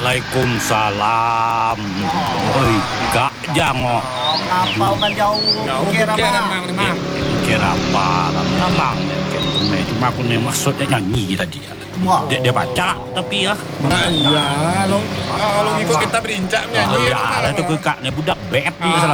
Waalaikumsalam. Oi, Kak Jango. Apa orang jauh? Kira apa? Kira apa? Memang. Cuma aku ni maksudnya nyanyi tadi. Dia baca tapi ya. Ya, kalau ikut kita berincak nyanyi. Ya, itu kekak ni budak bad ni.